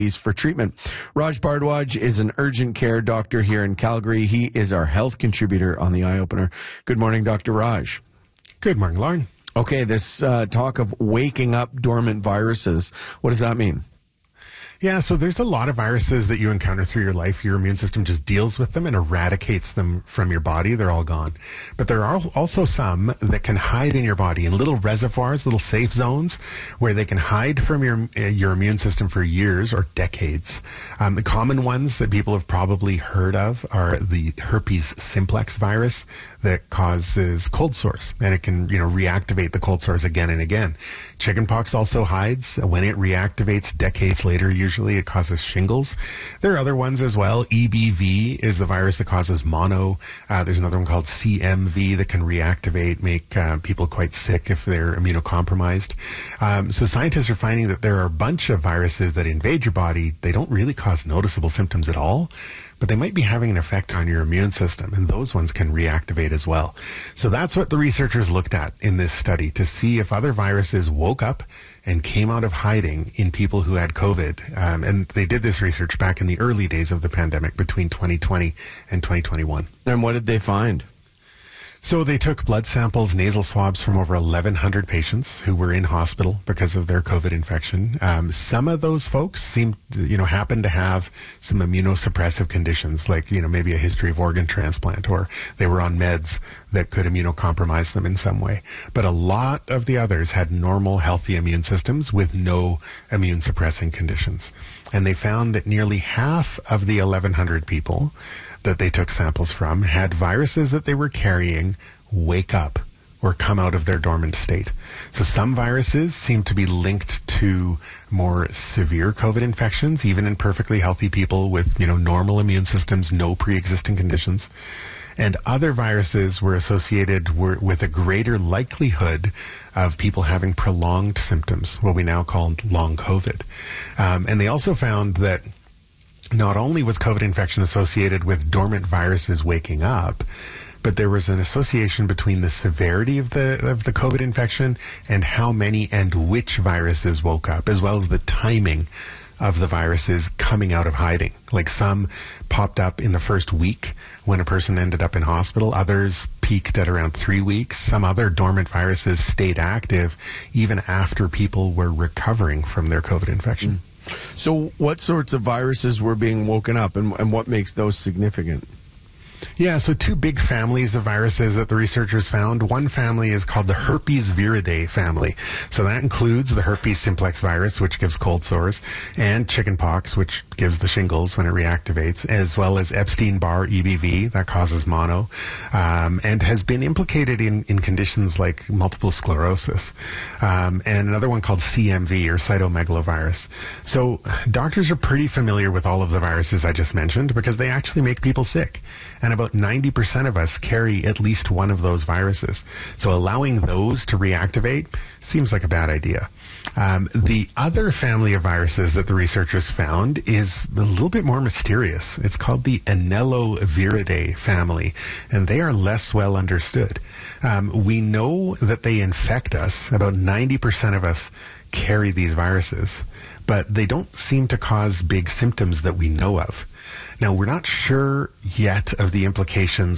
for treatment. Raj Bhardwaj is an urgent care doctor here in Calgary. He is our health contributor on the Eye Opener. Good morning, Dr. Raj. Good morning, Lauren. Okay, this talk of waking up dormant viruses, what does that mean? Yeah, so there's a lot of viruses that you encounter through your life. Your immune system just deals with them and eradicates them from your body. They're all gone. But there are also some that can hide in your body in little reservoirs, little safe zones where they can hide from your immune system for years or decades. The common ones that people have probably heard of are the herpes simplex virus that causes cold sores, and it can, reactivate the cold sores again and again. Chickenpox also hides. When it reactivates decades later, usually it causes shingles. There are other ones as well. EBV is the virus that causes mono. There's another one called CMV that can reactivate, make people quite sick if they're immunocompromised. So scientists are finding that there are a bunch of viruses that invade your body. They don't really cause noticeable symptoms at all, but they might be having an effect on your immune system, and those ones can reactivate as well. So that's what the researchers looked at in this study, to see if other viruses woke up and came out of hiding in people who had COVID. And they did this research back in the early days of the pandemic between 2020 and 2021. And what did they find? So they took blood samples, nasal swabs from over 1,100 patients who were in hospital because of their COVID infection. Some of those folks happened to have some immunosuppressive conditions, like, maybe a history of organ transplant, or they were on meds that could immunocompromise them in some way. But a lot of the others had normal, healthy immune systems with no immune suppressing conditions. And they found that nearly half of the 1,100 people that they took samples from had viruses that they were carrying wake up or come out of their dormant state. So some viruses seem to be linked to more severe COVID infections, even in perfectly healthy people with, normal immune systems, no pre-existing conditions. And other viruses were associated with a greater likelihood of people having prolonged symptoms, what we now call long COVID. And they also found that not only was COVID infection associated with dormant viruses waking up, but there was an association between the severity of the COVID infection and how many and which viruses woke up, as well as the timing of the viruses coming out of hiding. Like some popped up in the first week when a person ended up in hospital. Others peaked at around 3 weeks. Some other dormant viruses stayed active even after people were recovering from their COVID infection. So what sorts of viruses were being woken up, and what makes those significant? Yeah, so two big families of viruses that the researchers found. One family is called the herpes viridae family. So that includes the herpes simplex virus, which gives cold sores, and chickenpox, which gives the shingles when it reactivates, as well as Epstein-Barr EBV, that causes mono, and has been implicated in conditions like multiple sclerosis. And another one called CMV, or cytomegalovirus. So doctors are pretty familiar with all of the viruses I just mentioned because they actually make people sick. And about 90% of us carry at least one of those viruses. So allowing those to reactivate seems like a bad idea. The other family of viruses that the researchers found is a little bit more mysterious. It's called the Anelloviridae family, and they are less well understood. We know that they infect us. About 90% of us carry these viruses, but they don't seem to cause big symptoms that we know of. Now, we're not sure yet of the implications